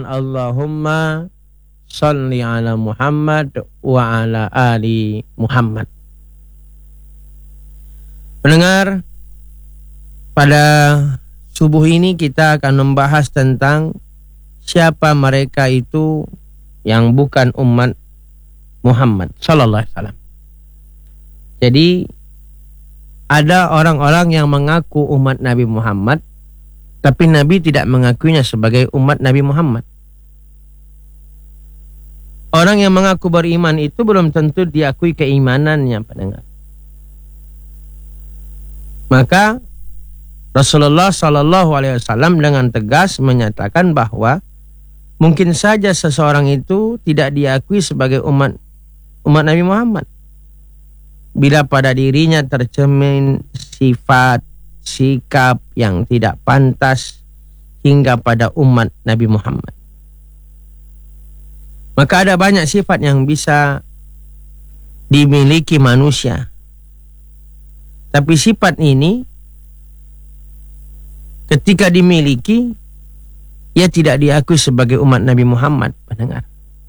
Allahumma sholli ala Muhammad wa ala ali Muhammad. Pendengar, pada subuh ini kita akan membahas tentang siapa mereka itu yang bukan umat Muhammad sallallahu alaihi wasallam. Jadi ada orang-orang yang mengaku umat Nabi Muhammad, tapi Nabi tidak mengakuinya sebagai umat Nabi Muhammad. Orang yang mengaku beriman itu belum tentu diakui keimanannya, pendengar. Maka Rasulullah Sallallahu Alaihi Wasallam dengan tegas menyatakan bahwa mungkin saja seseorang itu tidak diakui sebagai umat Nabi Muhammad bila pada dirinya tercermin sifat, sikap yang tidak pantas hingga pada umat Nabi Muhammad. Maka ada banyak sifat yang bisa dimiliki manusia. Tapi sifat ini ketika dimiliki, ia tidak diakui sebagai umat Nabi Muhammad, pendengar.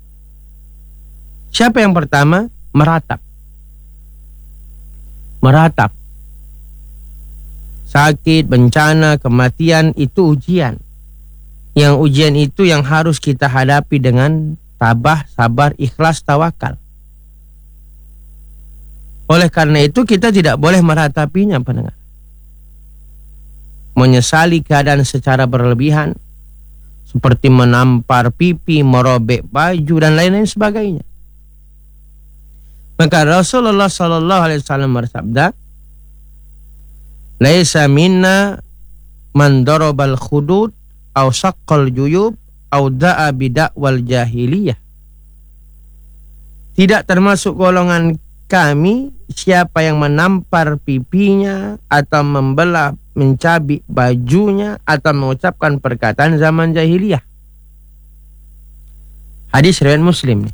Siapa yang pertama? Meratap. Meratap. Sakit, bencana, kematian itu ujian. Yang ujian itu yang harus kita hadapi dengan tabah, sabar, ikhlas, tawakal. Oleh karena itu kita tidak boleh meratapinya, pendengar. Menyesali keadaan secara berlebihan, seperti menampar pipi, merobek baju dan lain-lain sebagainya. Maka Rasulullah Sallallahu Alaihi Wasallam bersabda, "Laisa minna man darabal khudud, aw saqqal juyub, aw da'a bidakwal jahiliyah." Tidak termasuk golongan kami siapa yang menampar pipinya atau membelah, mencabik bajunya atau mengucapkan perkataan zaman jahiliyah. Hadis riwayat Muslim.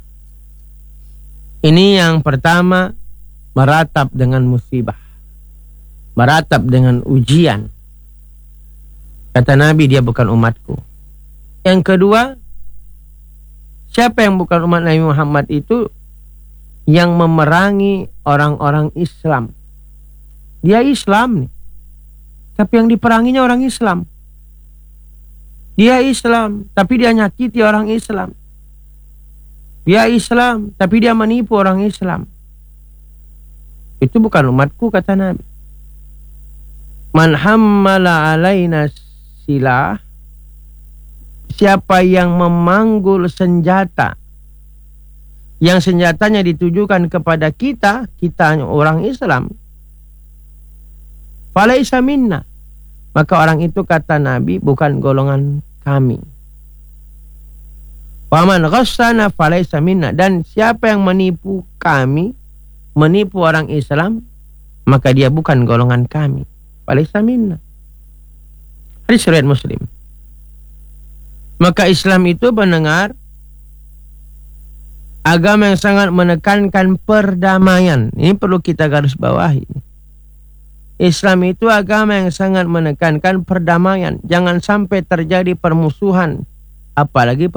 Ini yang pertama, meratap dengan musibah, meratap dengan ujian. Kata Nabi, dia bukan umatku. Yang kedua, siapa yang bukan umat Nabi Muhammad itu? Yang memerangi orang-orang Islam. Dia Islam nih, tapi yang diperanginya orang Islam. Dia Islam, tapi dia nyakiti orang Islam. Dia Islam, tapi dia menipu orang Islam. Itu bukan umatku, kata Nabi. Man hammala alaina silah, siapa yang memanggul senjata, yang senjatanya ditujukan kepada kita orang Islam, falaisa minna, maka orang itu, kata Nabi, bukan golongan kami. Wa man ghassana falaisa minna, dan siapa yang menipu kami, menipu orang Islam, maka dia bukan golongan kami. Falaisa minna. Hadis riwayat Muslim. Maka Islam itu, pendengar, agama yang sangat menekankan perdamaian. Ini perlu kita garis bawahi. Islam itu agama yang sangat menekankan perdamaian. Jangan sampai terjadi permusuhan, apalagi